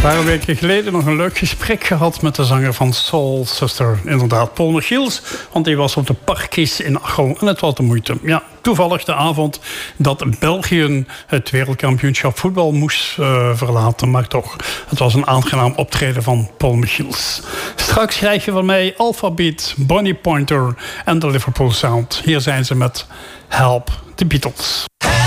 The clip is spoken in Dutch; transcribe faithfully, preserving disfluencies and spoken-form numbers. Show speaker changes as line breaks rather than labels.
Een paar weken geleden nog een leuk gesprek gehad met de zanger van Soul Sister. Inderdaad, Paul Michiels, want die was op de parkjes in Achel en het was de moeite. Ja, toevallig de avond dat België het wereldkampioenschap voetbal moest uh, verlaten. Maar toch, het was een aangenaam optreden van Paul Michiels. Straks krijg je van mij Alphabet, Bonnie Pointer en de Liverpool Sound. Hier zijn ze met Help, the Beatles.